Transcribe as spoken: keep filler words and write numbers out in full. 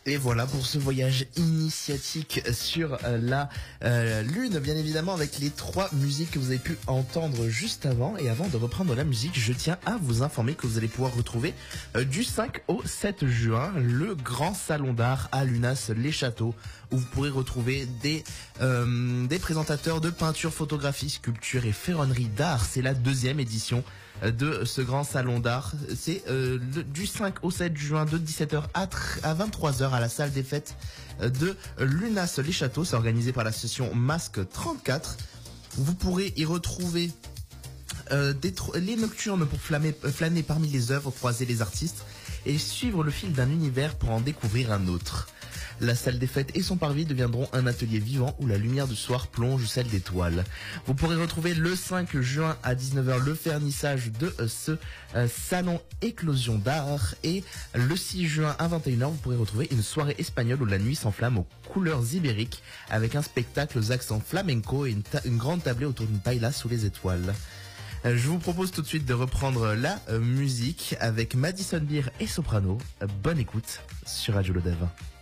Et voilà pour ce voyage initiatique sur euh, la euh, Lune, bien évidemment, avec les trois musiques que vous avez pu entendre juste avant. Et avant de reprendre la musique, je tiens à vous informer que vous allez pouvoir retrouver euh, du cinq au sept juin le grand salon d'art à Lunas les Châteaux, où vous pourrez retrouver des euh, des présentateurs de peinture, photographie, sculpture et ferronnerie d'art. C'est la deuxième édition de ce grand salon d'art. C'est euh, le, du cinq au sept juin de dix-sept heures à, à vingt-trois heures à la salle des fêtes de Lunas les Châteaux. C'est organisé par l'association Masque trente-quatre. Vous pourrez y retrouver euh, des les nocturnes pour flâner, flâner parmi les œuvres, croiser les artistes et suivre le fil d'un univers pour en découvrir un autre. La salle des fêtes et son parvis deviendront un atelier vivant où la lumière du soir plonge celle des toiles. Vous pourrez retrouver le cinq juin à dix-neuf heures le vernissage de ce euh, salon éclosion d'art, et le six juin à vingt et une heures vous pourrez retrouver une soirée espagnole où la nuit s'enflamme aux couleurs ibériques avec un spectacle aux accents flamenco et une, une grande tablée autour d'une paella sous les étoiles. Euh, je vous propose tout de suite de reprendre la euh, musique avec Madison Beer et Soprano. Euh, bonne écoute sur Radio Le Dev.